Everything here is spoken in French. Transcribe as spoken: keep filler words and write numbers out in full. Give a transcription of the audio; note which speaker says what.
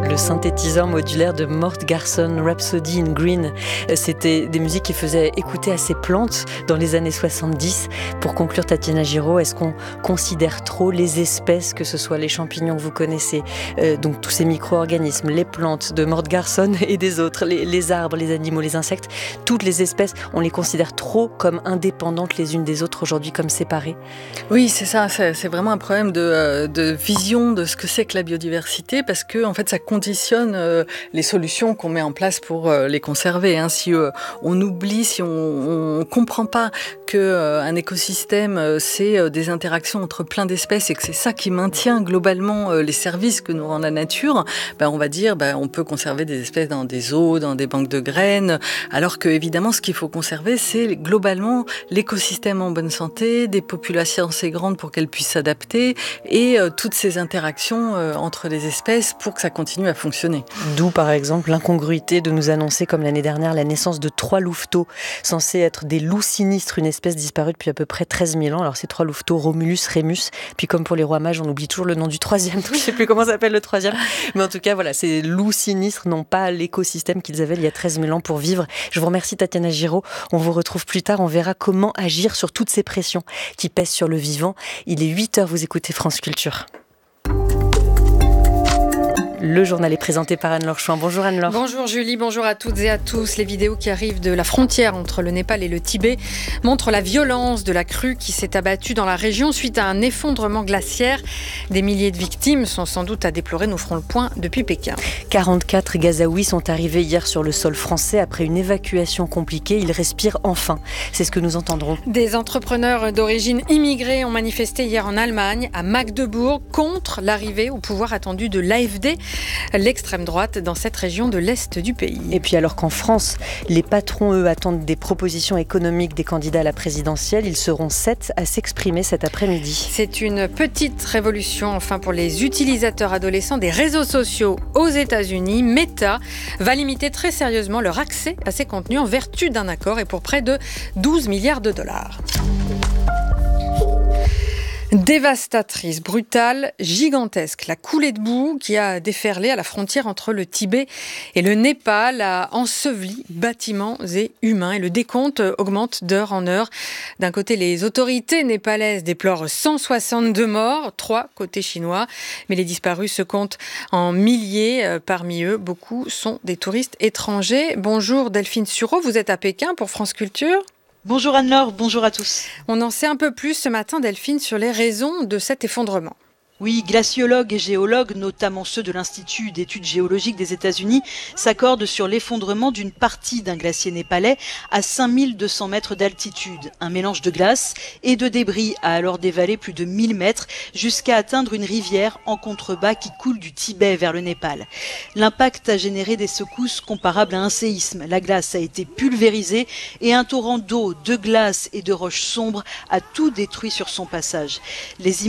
Speaker 1: Le synthétiseur modulaire de Mort Garson, Rhapsody in Green. C'était des musiques qui faisaient écouter à ces plantes dans les années soixante-dix. Pour conclure, Tatiana Giraud, est-ce qu'on considère trop les espèces, que ce soit les champignons que vous connaissez, euh, donc tous ces micro-organismes, les plantes de Mort Garson et des autres, les, les arbres, les animaux, les insectes, toutes les espèces, on les considère trop comme indépendantes les unes des autres aujourd'hui, comme séparées?
Speaker 2: Oui, c'est ça, c'est, c'est vraiment un problème de, de vision de ce que c'est que la biodiversité, parce que en fait, ça conditionne euh, les solutions qu'on met en place pour euh, les conserver. Hein. Si euh, on oublie, si on ne comprend pas que euh, un écosystème, euh, c'est euh, des interactions entre plein d'espèces et que c'est ça qui maintient globalement euh, les services que nous rend la nature, ben, on va dire ben, on peut conserver des espèces dans des eaux, dans des banques de graines, alors que évidemment, ce qu'il faut conserver, c'est globalement l'écosystème en bonne santé, des populations assez grandes pour qu'elles puissent s'adapter et euh, toutes ces interactions euh, entre les espèces pour que ça continue à fonctionner.
Speaker 1: D'où par exemple l'incongruité de nous annoncer comme l'année dernière la naissance de trois louveteaux censés être des loups sinistres, une espèce disparue depuis à peu près treize mille ans. Alors ces trois louveteaux, Romulus, Rémus, puis comme pour les rois mages, on oublie toujours le nom du troisième, donc je ne sais plus comment s'appelle le troisième, mais en tout cas voilà, ces loups sinistres n'ont pas l'écosystème qu'ils avaient il y a treize mille ans pour vivre. Je vous remercie Tatiana Giraud, on vous retrouve plus tard, on verra comment agir sur toutes ces pressions qui pèsent sur le vivant. Il est huit heures, vous écoutez France Culture. Le journal est présenté par Anne-Laure Chouin. Bonjour Anne-Laure.
Speaker 3: Bonjour Julie, bonjour à toutes et à tous. Les vidéos qui arrivent de la frontière entre le Népal et le Tibet montrent la violence de la crue qui s'est abattue dans la région suite à un effondrement glaciaire. Des milliers de victimes sont sans doute à déplorer, nous ferons le point depuis Pékin.
Speaker 1: quarante-quatre Gazaouis sont arrivés hier sur le sol français après une évacuation compliquée. Ils respirent enfin. C'est ce que nous entendrons.
Speaker 3: Des entrepreneurs d'origine immigrée ont manifesté hier en Allemagne, à Magdebourg, contre l'arrivée au pouvoir attendu de l'A F D. L'extrême droite dans cette région de l'Est du pays.
Speaker 1: Et puis alors qu'en France, les patrons, eux, attendent des propositions économiques des candidats à la présidentielle, ils seront sept à s'exprimer cet après-midi.
Speaker 3: C'est une petite révolution enfin pour les utilisateurs adolescents des réseaux sociaux aux États-Unis. Meta va limiter très sérieusement leur accès à ces contenus en vertu d'un accord et pour près de douze milliards de dollars. Dévastatrice, brutale, gigantesque. La coulée de boue qui a déferlé à la frontière entre le Tibet et le Népal a enseveli bâtiments et humains. Et le décompte augmente d'heure en heure. D'un côté, les autorités népalaises déplorent cent soixante-deux morts, trois côté chinois. Mais les disparus se comptent en milliers. Parmi eux, beaucoup sont des touristes étrangers. Bonjour Delphine Sureau, vous êtes à Pékin pour France Culture.
Speaker 4: Bonjour Anne-Laure, bonjour à tous.
Speaker 3: On en sait un peu plus ce matin, Delphine, sur les raisons de cet effondrement.
Speaker 4: Oui, glaciologues et géologues, notamment ceux de l'Institut d'études géologiques des États-Unis, s'accordent sur l'effondrement d'une partie d'un glacier népalais à cinq mille deux cents mètres d'altitude. Un mélange de glace et de débris a alors dévalé plus de mille mètres jusqu'à atteindre une rivière en contrebas qui coule du Tibet vers le Népal. L'impact a généré des secousses comparables à un séisme. La glace a été pulvérisée et un torrent d'eau, de glace et de roches sombres a tout détruit sur son passage. Les